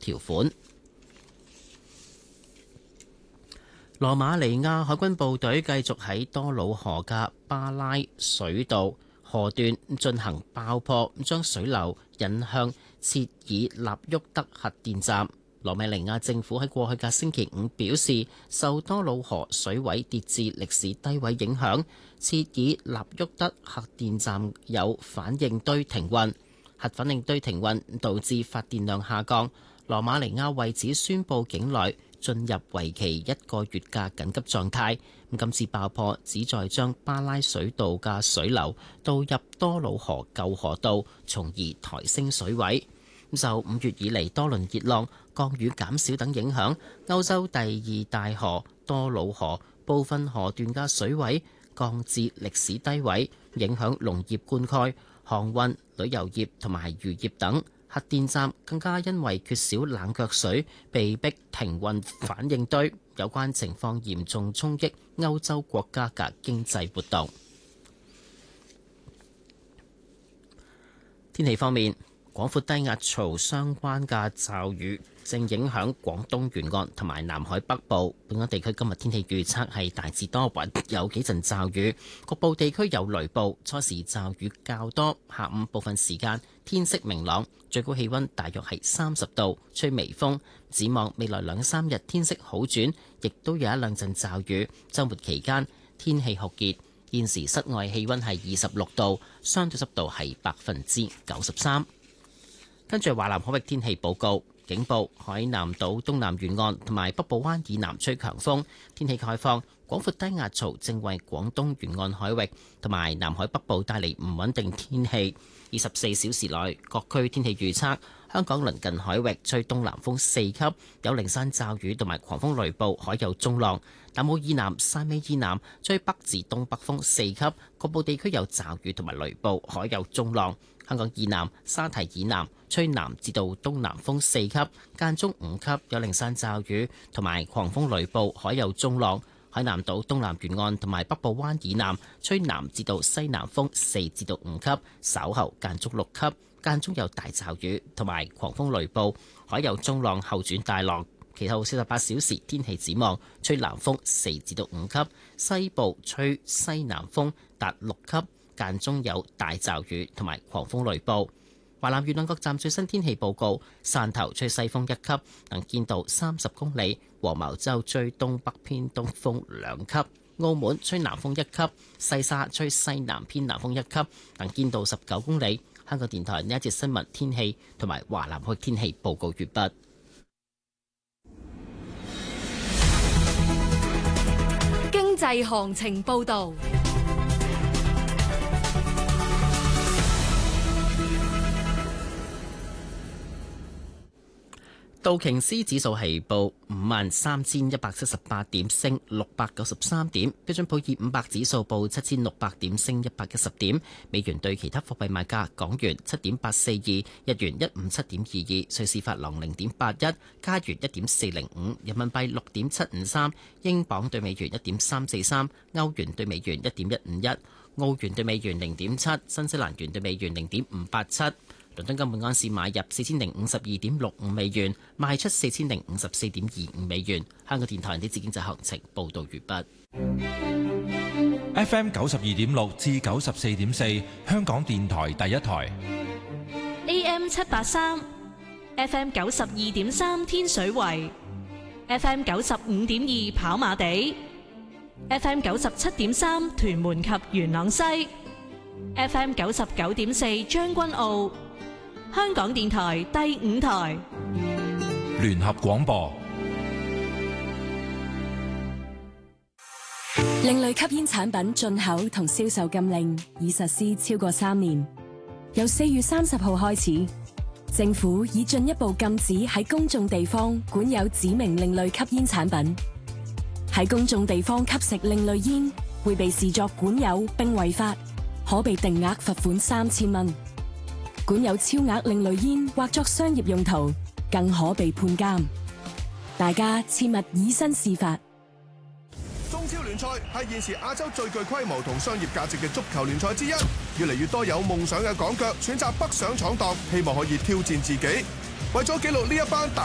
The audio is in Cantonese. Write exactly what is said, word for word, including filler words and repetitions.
條款。羅馬尼亞海軍部隊繼續喺多瑙河嘅巴拉水道河段進行爆破，將水流引向切爾納沃德核電站。羅馬尼亞政府喺過去嘅星期五表示，受多瑙河水位跌至歷史低位影響，切爾納沃德核電站有反應堆停運。核反應堆停運導致發電量下降。羅馬尼亞為此宣布境內進入為期一個月嘅緊急狀態。今次爆破旨在將巴拉水道嘅水流導入多瑙河舊河道，從而抬升水位。受五月以嚟多輪熱浪、降雨減少等影響，歐洲第二大河多瑙河部分河段嘅水位降至歷史低位，影響農業灌溉、航運、旅遊業同埋漁業等。核電站更加因為缺少冷卻水，被迫停運反應堆。有關情況嚴重衝擊歐洲國家嘅經濟活動。天氣方面，廣闊低壓槽相關嘅驟雨正影響廣東沿岸同埋南海北部。本港地區今日天氣預測係大致多雲，有幾陣驟雨，局部地區有雷暴。初時驟雨較多，下午部分時間天色明朗，最高氣溫大約係三十度，吹微風。展望未來兩三日天色好轉，亦都有一兩陣驟雨。週末期間天氣酷熱，現時室外氣溫係二十六度，相對濕度係百分之九十三。跟住華南海域天氣報告，警報海南島東南沿岸同埋北部灣以南吹強風，天氣概況，廣闊低壓槽正為廣東沿岸海域同埋南海北部帶嚟唔穩定天氣。二十四小時內各區天氣預測，香港鄰近海域吹東南風四級，有零散驟雨同埋狂風雷暴，海有中浪。南澳以南、汕尾以南吹北至東北風四級，局部地區有驟雨同埋雷暴，海有中浪。香港以南、沙堤以南吹南至到東南風四級，間中五級，有零散驟雨同埋狂風雷暴，海有中浪。海南島東南沿岸同埋北部灣以南吹南至到西南風四至到五級，稍後間中六級，間中有大驟雨同埋狂風雷暴，海有中浪後轉大浪。其後四十八小時天氣展望，吹南風四至到五級，西部吹西南風達六級，間中有大驟雨同埋狂風雷暴。華南沿岸各站最新天氣報告：汕頭吹西風一級，能見度三十公里；黃茅洲吹東北偏東風兩級；澳門吹南風一級；西沙吹西南偏南風一級，能見度十九公里。香港電台呢一節新聞天氣同埋華南海天氣報告完畢。 經濟行情報導。 道瓊斯指數係報五萬三千一百七十八點，升六百九十三點。標準普爾五百指數報七千六百點，升一百一十點。美元對其他貨幣賣價：港元七點八四二，日元一五七點二二，瑞士法郎零點八一，加元一點四零五，人民幣六點七五三，英鎊對美元一點三四三，歐元對美元一點一五一，澳元對美元零點七，新西蘭元對美元零點五八七。倫敦金每盎司買入四千零五十二點六五美元，賣出四千零五十四點二五美元。香港電台呢節經濟行情報道完畢。 F M 九十二點六至九十四點四，香港電台第一台。 A M 七八三，F M 九十二點三天水圍，F M 九十五點二跑馬地，F M 九十七點三屯門及元朗西，F M 九十九點四將軍澳。香港電台第五台聯合廣播。 另類吸煙產品進口同銷售禁令已實施超過三年，由四月三十號開始，政府已進一步禁止喺公眾地方管有指明另類吸煙產品。喺公眾地方吸食另類煙會被視作管有並違法，可被定額罰款三千蚊。管有超額另類煙或作商業用途，更可被判監。大家切勿以身試法。 中超聯賽係現時亞洲最具規模同商業價值嘅足球聯賽之一，越嚟越多有夢想嘅港腳選擇北上闖蕩，希望可以挑戰自己。為咗記錄呢一班大